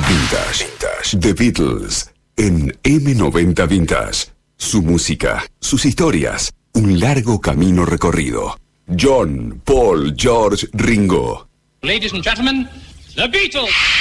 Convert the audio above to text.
Vintage. The Beatles en M90 Vintage. Su música, sus historias, un largo camino recorrido. John, Paul, George, Ringo. Ladies and gentlemen, The Beatles.